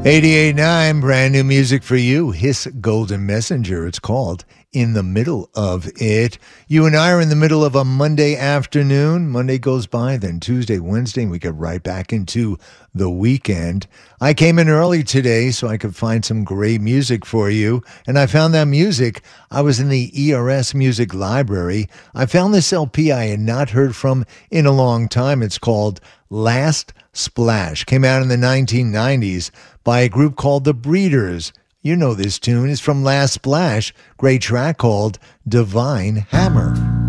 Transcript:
88.9, brand new music for you. His Golden Messenger, it's called. In the middle of it. You and I are in the middle of a Monday afternoon. Monday goes by, then Tuesday, Wednesday, and we get right back into the weekend. I came in early today so I could find some great music for you, and I found that music. I was in the ERS Music Library. I found this LP I had not heard from in a long time. It's called Last Splash. Came out in the 1990s by a group called The Breeders. You know this tune is from Last Splash. Great track called Divine Hammer.